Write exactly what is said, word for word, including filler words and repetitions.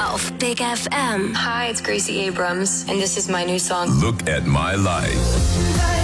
auf Big F M. Hi, it's Gracie Abrams, and this is my new song. Look at My Life.